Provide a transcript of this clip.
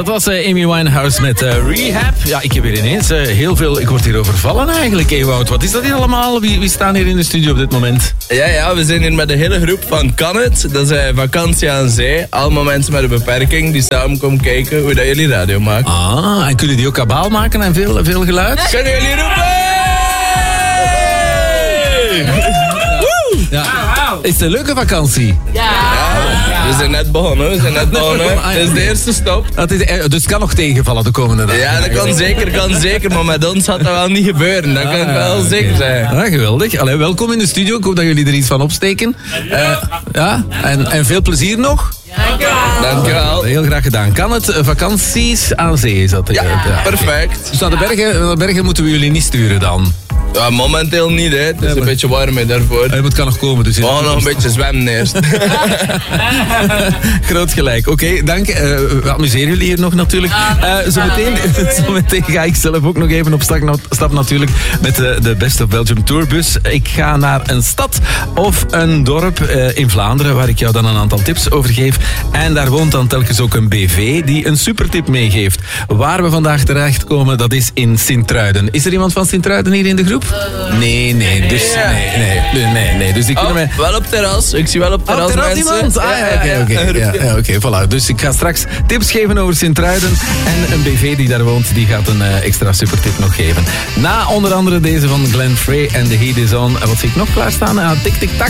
Dat was Amy Winehouse met Rehab. Ja, ik heb hier ineens heel veel... Ik word hier overvallen eigenlijk, Ewout. Wat is dat hier allemaal? Wie staan hier in de studio op dit moment? Ja, we zijn hier met de hele groep van Kan Het. Dat is Vakantie aan Zee. Allemaal mensen met een beperking die samen komen kijken hoe dat jullie radio maken. Ah, en kunnen die ook kabaal maken en veel geluid? Kunnen jullie roepen? Ja. Is het een leuke vakantie? Ja, we zijn net begonnen. Het is de eerste stop. Dus het kan nog tegenvallen de komende dagen. Ja, dat kan zeker. Maar met ons gaat dat wel niet gebeuren. Dat kan ik wel zeker zijn. Ja, geweldig. Allee, welkom in de studio. Ik hoop dat jullie er iets van opsteken. Ja, en veel plezier nog. Dankjewel. Heel graag gedaan. Kan het? Vakanties aan zee is dat? Ja, perfect. Dus naar de bergen moeten we jullie niet sturen dan? Ja, momenteel niet, hè. Het is een beetje warm hè, daarvoor. Het kan nog komen. Dus nog een beetje zwemmen eerst. Groot gelijk. Oké, dank. We amuseren jullie hier nog natuurlijk. Zometeen ga ik zelf ook nog even op stap natuurlijk met de Best of Belgium Tourbus. Ik ga naar een stad of een dorp in Vlaanderen waar ik jou dan een aantal tips over geef. En daar woont dan telkens ook een BV die een supertip meegeeft. Waar we vandaag terechtkomen, dat is in Sint-Truiden. Is er iemand van Sint-Truiden hier in de groep? Nee. Dus die kunnen wij... Wel op terras. Ik zie wel op terras mensen. Iemand? Oké, voilà. Dus ik ga straks tips geven over Sint-Truiden. En een BV die daar woont, die gaat een extra supertip nog geven. Na onder andere deze van Glenn Frey en The Heat Is On. Wat zie ik nog klaarstaan? Tik, tik, tak.